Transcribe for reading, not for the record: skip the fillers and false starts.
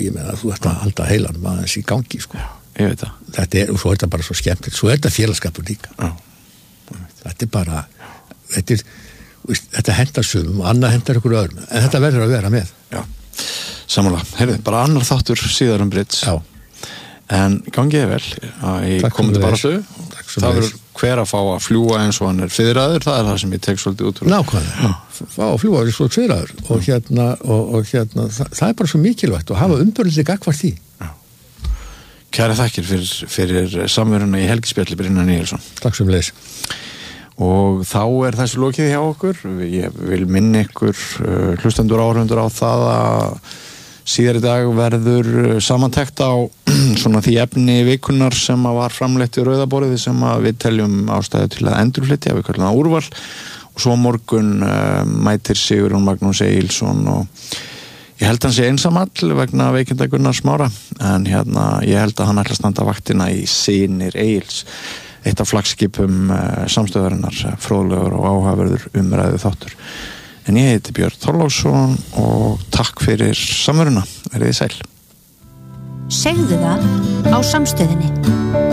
ég meina þú ert að halda heilanum aðeins í gangi sko. Ég veit það. Þetta og svo er þetta bara svo skemmtilegt, svo er þetta félagskapur líka. Þetta bara, þetta hendar sumum og annað hendar ykkur öðrum, en þetta verður að vera með. Já, sammála. Heyrðu, bara annar þáttur síðar Bridge. Já. En gangið vel í komandi baráttu. Það verður hver að fá að fljúga eins og hann fiðraður, það það sem ég tek svolítið út úr. Nákvæmlega, fá að fljúga eins og fiðraður og það er bara svo mikilvægt og hafa umburðið gagnvart því. Kæra þakkir fyrir samveruna í helgispjalli Brynjar Níelsson. Takk sömuleiðis. Og þá þessu lokið hjá okkur. Ég vil minna ykkur hlustendur áhorfendur á það að síðar í dag verður samantekt á svona því efni vikunnar sem var framleitt í Rauðaborðið sem við teljum ástæðu til að endurflytja, við kallum það úrval og svo morgun mætir Sigurjón Magnús Egilsson og ég held hann sé einsamall vegna veikinda Gunnars Smára en ég held að hann ætla að standa vaktina í Synir Egils, eitt af flaggskipum samstöðarinnar, fróðlegur og áhugaverður umræðu þáttur. En ég heiti Björn Þorláksson og takk fyrir samveruna. Verið þið sæl. Segðu það á Samstöðinni.